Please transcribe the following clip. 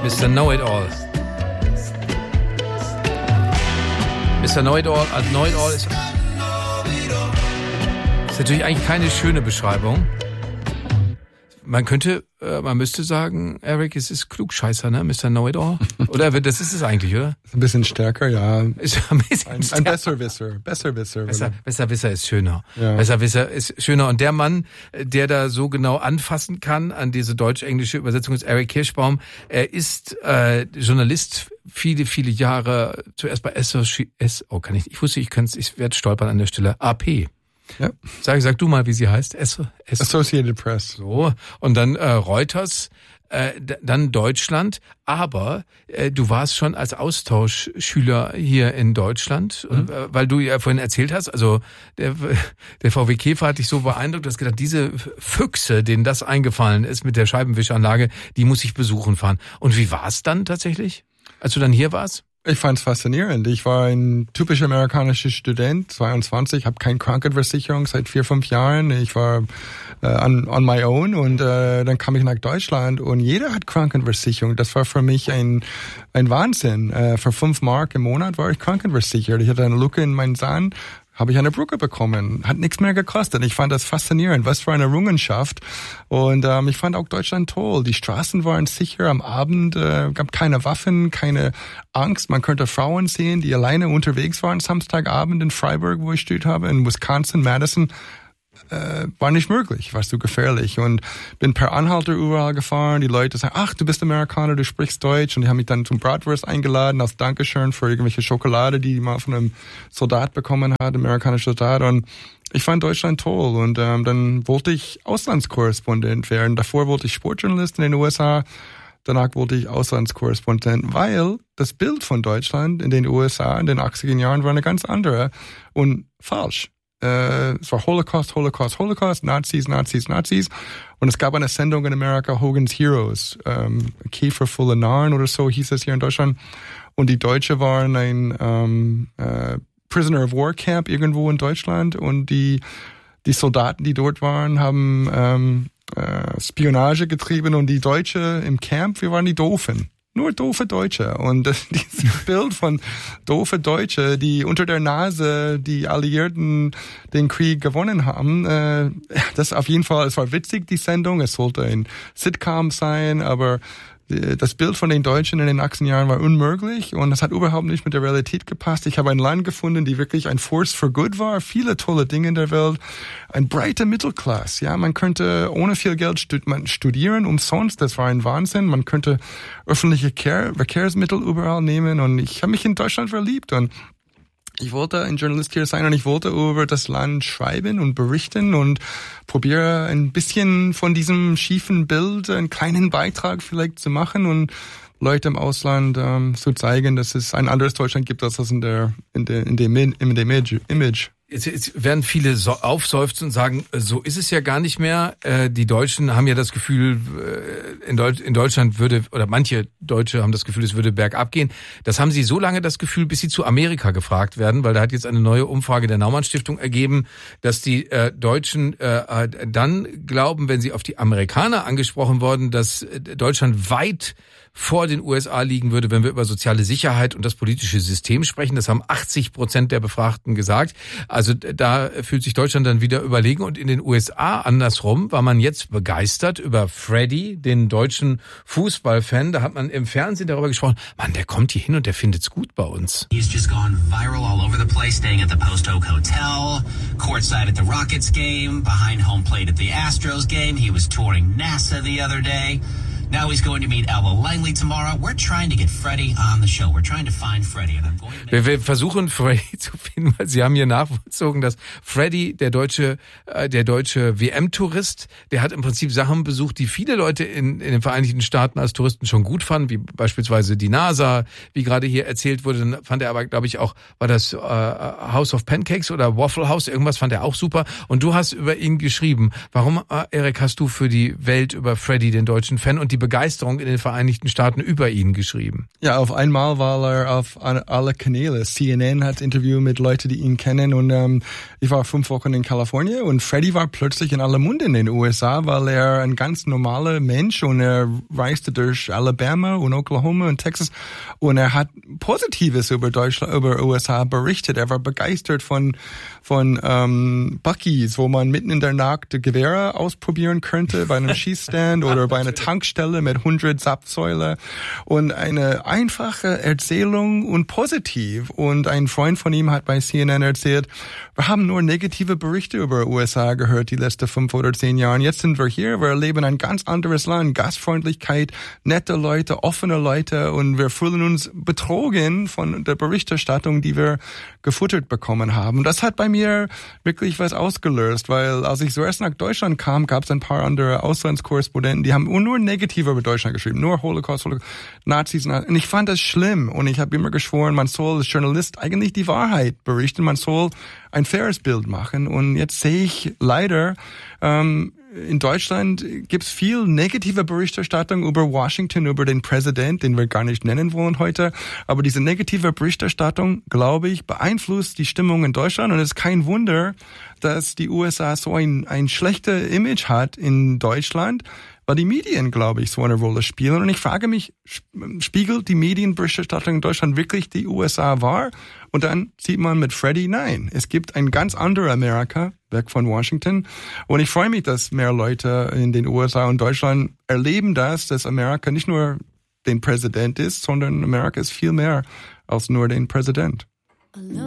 Mr. Know-It-All. Mr. Know-It-All, also Know-It-All ist natürlich eigentlich keine schöne Beschreibung. Man müsste sagen, Eric, es ist Klugscheißer, ne? Mr. Know-It-All. Oder das ist es eigentlich, oder? Ein bisschen stärker, ja. Ist ein bisschen ein Besserwisser. Besserwisser ist schöner. Ja. Besserwisser ist schöner. Und der Mann, der da so genau anfassen kann an diese deutsch-englische Übersetzung, ist Eric Kirschbaum. Er ist Journalist, viele, viele Jahre, zuerst bei ich werde stolpern an der Stelle, AP. Ja. Sag du mal, wie sie heißt. Associated Press. So. Und dann Reuters, dann Deutschland. Aber du warst schon als Austauschschüler hier in Deutschland, weil du ja vorhin erzählt hast, also der VW Käfer hat dich so beeindruckt, du hast gedacht, diese Füchse, denen das eingefallen ist mit der Scheibenwischanlage, die muss ich besuchen fahren. Und wie war es dann tatsächlich, als du dann hier warst? Ich fand es faszinierend. Ich war ein typisch amerikanischer Student, 22, habe keine Krankenversicherung seit 4-5 Jahren. Ich war on my own und dann kam ich nach Deutschland und jeder hat Krankenversicherung. Das war für mich ein Wahnsinn. Für 5 Mark im Monat war ich krankenversichert. Ich hatte eine Lücke in meinen Zahn, habe ich eine Brücke bekommen. Hat nichts mehr gekostet. Ich fand das faszinierend. Was für eine Errungenschaft. Und ich fand auch Deutschland toll. Die Straßen waren sicher am Abend. Gab keine Waffen, keine Angst. Man konnte Frauen sehen, die alleine unterwegs waren Samstagabend in Freiburg, wo ich studiert habe, in Wisconsin, Madison. War nicht möglich, war zu gefährlich. Und bin per Anhalter überall gefahren. Die Leute sagen, ach, du bist Amerikaner, du sprichst Deutsch. Und die haben mich dann zum Bratwurst eingeladen, als Dankeschön für irgendwelche Schokolade, die mal von einem Soldat bekommen hat, amerikanischer Soldat. Und ich fand Deutschland toll. Und dann wollte ich Auslandskorrespondent werden. Davor wollte ich Sportjournalist in den USA. Danach wollte ich Auslandskorrespondent, weil das Bild von Deutschland in den USA in den 80er Jahren war eine ganz andere und falsch. Es war Holocaust, Nazis. Und es gab eine Sendung in Amerika, Hogan's Heroes, Käfer voller Narren oder so hieß es hier in Deutschland. Und die Deutsche waren ein Prisoner of War Camp irgendwo in Deutschland. Und die Soldaten, die dort waren, haben Spionage getrieben. Und die Deutsche im Camp, wir waren die Doofen. Nur doofe Deutsche. Und dieses Bild von doofe Deutsche, die unter der Nase die Alliierten den Krieg gewonnen haben, das auf jeden Fall, es war witzig, die Sendung. Es sollte ein Sitcom sein, aber das Bild von den Deutschen in den 80er Jahren war unmöglich und das hat überhaupt nicht mit der Realität gepasst. Ich habe ein Land gefunden, die wirklich ein Force for Good war, viele tolle Dinge in der Welt, ein breiter Mittelklasse. Ja, man könnte ohne viel Geld studieren, umsonst, das war ein Wahnsinn. Man könnte öffentliche Verkehrsmittel überall nehmen und ich habe mich in Deutschland verliebt und ich wollte ein Journalist hier sein und ich wollte über das Land schreiben und berichten und probiere ein bisschen von diesem schiefen Bild einen kleinen Beitrag vielleicht zu machen und Leute im Ausland zu zeigen, dass es ein anderes Deutschland gibt, als das in dem Image. Jetzt werden viele aufseufzen und sagen, so ist es ja gar nicht mehr. Die Deutschen haben ja das Gefühl, in Deutschland würde, oder manche Deutsche haben das Gefühl, es würde bergab gehen. Das haben sie so lange das Gefühl, bis sie zu Amerika gefragt werden, weil da hat jetzt eine neue Umfrage der Naumann Stiftung ergeben, dass die Deutschen dann glauben, wenn sie auf die Amerikaner angesprochen worden, dass Deutschland weit vor den USA liegen würde, wenn wir über soziale Sicherheit und das politische System sprechen. Das haben 80% der Befragten gesagt. Also da fühlt sich Deutschland dann wieder überlegen. Und in den USA andersrum war man jetzt begeistert über Freddy, den deutschen Fußballfan. Da hat man im Fernsehen darüber gesprochen, Mann, der kommt hier hin und der findet's gut bei uns. He's just gone viral all over the place, staying at the Post Oak Hotel, courtside at the Rockets game, behind home plate at the Astros game. He was touring NASA the other day. Now he's going to meet Alba Langley tomorrow. We're trying to get Freddie on the show. We're trying to find Freddie. And I'm going to wir versuchen Freddie zu finden, weil Sie haben hier nachvollzogen, dass Freddie, der deutsche WM-Tourist, der hat im Prinzip Sachen besucht, die viele Leute in den Vereinigten Staaten als Touristen schon gut fanden, wie beispielsweise die NASA, wie gerade hier erzählt wurde. Dann fand er aber, glaube ich, auch, war das House of Pancakes oder Waffle House, irgendwas fand er auch super. Und du hast über ihn geschrieben. Warum, Erik, hast du für die Welt über Freddie, den deutschen Fan und die Begeisterung in den Vereinigten Staaten über ihn geschrieben. Ja, auf einmal war er auf alle Kanäle. CNN hat Interview mit Leuten, die ihn kennen, und ich war 5 Wochen in Kalifornien und Freddie war plötzlich in aller Munde in den USA, weil er ein ganz normaler Mensch, und er reiste durch Alabama und Oklahoma und Texas, und er hat Positives über Deutschland, über USA berichtet. Er war begeistert von Buc-ee's, wo man mitten in der Nacht Gewehre ausprobieren könnte bei einem Schießstand oder bei einer Tankstelle mit 100 Zapfsäule, und eine einfache Erzählung und positiv. Und ein Freund von ihm hat bei CNN erzählt, wir haben nur negative Berichte über USA gehört die letzten 5 oder 10 Jahre. Jetzt sind wir hier, wir erleben ein ganz anderes Land, Gastfreundlichkeit, nette Leute, offene Leute, und wir fühlen uns betrogen von der Berichterstattung, die wir gefuttert bekommen haben. Das hat bei mir wirklich was ausgelöst, weil als ich zuerst nach Deutschland kam, gab es ein paar andere Auslandskorrespondenten, die haben nur negativ über Deutschland geschrieben, nur Holocaust, Nazis, und ich fand das schlimm, und ich habe immer geschworen, man soll als Journalist eigentlich die Wahrheit berichten, man soll ein faires Bild machen, und jetzt sehe ich leider, in Deutschland gibt's viel negative Berichterstattung über Washington, über den Präsident, den wir gar nicht nennen wollen heute. Aber diese negative Berichterstattung, glaube ich, beeinflusst die Stimmung in Deutschland. Und es ist kein Wunder, dass die USA so ein schlechtes Image hat in Deutschland, weil die Medien, glaube ich, so eine Rolle spielen. Und ich frage mich, spiegelt die Medienberichterstattung in Deutschland wirklich die USA wahr? Und dann sieht man mit Freddie, nein, es gibt ein ganz anderes Amerika, weg von Washington. Und ich freue mich, dass mehr Leute in den USA und Deutschland erleben dass Amerika nicht nur den Präsident ist, sondern Amerika ist viel mehr als nur den Präsident.